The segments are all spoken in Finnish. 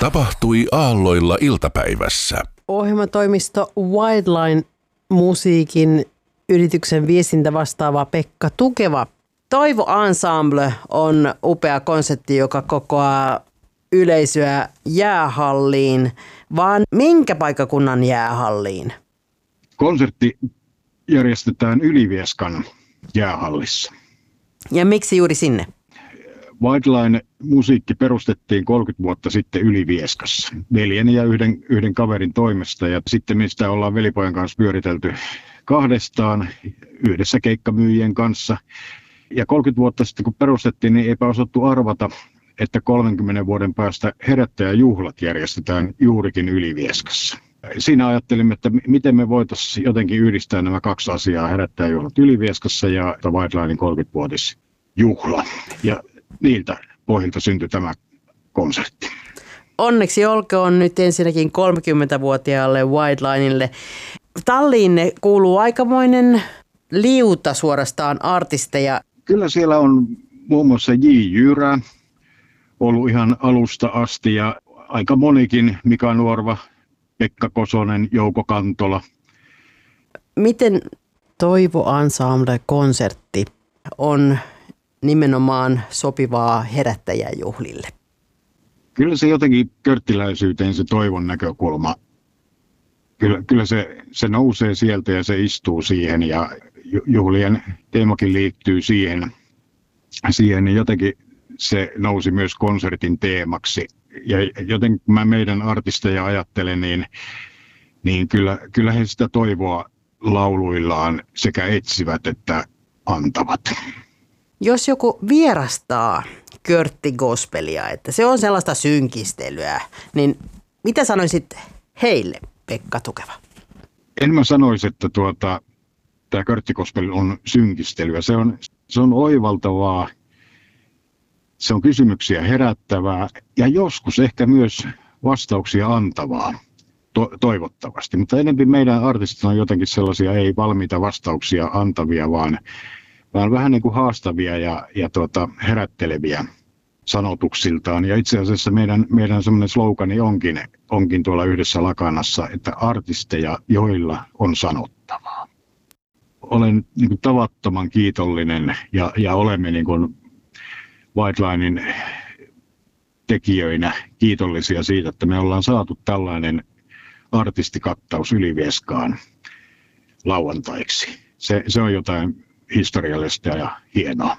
Tapahtui Aalloilla iltapäivässä. Ohjelmatoimisto Wildline musiikin yrityksen viestintä vastaava Pekka Tukeva. Toivo Ensemble on upea konsepti, joka kokoaa yleisöä jäähalliin, vaan minkä paikkakunnan jäähalliin? Konsertti järjestetään Ylivieskan jäähallissa. Ja miksi juuri sinne? Wildline musiikki perustettiin 30 vuotta sitten Ylivieskassa veljeni ja yhden kaverin toimesta. Ja sitten mistä ollaan velipojan kanssa pyöritelty kahdestaan yhdessä keikkamyyjien kanssa. Ja 30 vuotta sitten kun perustettiin, niin eipä osattu arvata, että 30 vuoden päästä herättäjäjuhlat järjestetään juurikin Ylivieskassa. Siinä ajattelimme, että miten me voitaisiin jotenkin yhdistää nämä kaksi asiaa, herättäjäjuhlat Ylivieskassa ja Wildlinen 30-vuotisjuhla. Ja niiltä pohjilta syntyi tämä konsertti. Onneksi olkoon nyt ensinnäkin 30-vuotiaalle Wildlinelle. Talliinne kuuluu aikamoinen liuta suorastaan artisteja. Kyllä siellä on muun muassa J. Jyrä ollut ihan alusta asti ja aika monikin, Mika Nuorva, Pekka Kosonen, Jouko Kantola. Miten Toivo Ensemble-konsertti on nimenomaan sopivaa herättäjäjuhlille? Kyllä se jotenkin körttiläisyyteen se Toivon näkökulma. Kyllä se nousee sieltä ja se istuu siihen ja juhlien teemakin liittyy siihen. Niin jotenkin se nousi myös konsertin teemaksi. Ja joten kun mä meidän artisteja ajattelen, niin kyllä he sitä toivoa lauluillaan sekä etsivät että antavat. Jos joku vierastaa körttigospelia, että se on sellaista synkistelyä, niin mitä sanoisit heille, Pekka Tukeva? En mä sanoisi, että tämä körttigospel on synkistelyä. Se on oivaltavaa, se on kysymyksiä herättävää ja joskus ehkä myös vastauksia antavaa, toivottavasti. Mutta enemmän meidän artistit on jotenkin sellaisia ei valmiita vastauksia antavia, vaan vähän niin kuin haastavia ja herätteleviä sanotuksiltaan. Ja itse asiassa meidän semmoinen slogani onkin tuolla Yhdessä lakanassa, että artisteja, joilla on sanottavaa. Olen niin kuin tavattoman kiitollinen ja olemme niin kuin Wildlinen tekijöinä kiitollisia siitä, että me ollaan saatu tällainen artistikattaus Ylivieskaan lauantaiksi. Se on jotain historiallista ja hienoa.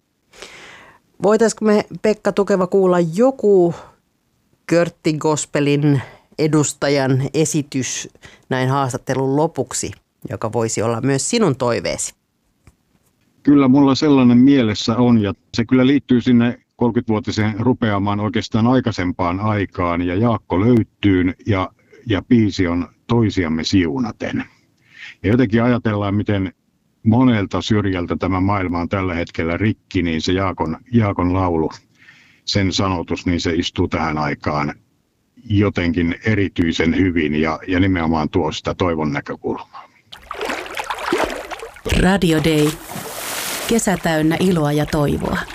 Voitaisiko me, Pekka Tukeva, kuulla joku körttigospelin edustajan esitys näin haastattelun lopuksi, joka voisi olla myös sinun toiveesi? Kyllä mulla sellainen mielessä on ja se kyllä liittyy sinne 30-vuotiseen rupeamaan oikeastaan aikaisempaan aikaan ja Jaakko löytyyn ja biisi on Toisiamme siunaten. Ja jotenkin ajatellaan, miten monelta syrjältä tämä maailma on tällä hetkellä rikki, niin se Jaakon laulu, sen sanotus, niin se istuu tähän aikaan jotenkin erityisen hyvin ja nimenomaan tuo sitä toivon näkökulmaa. Radio Day. Kesä täynnä iloa ja toivoa.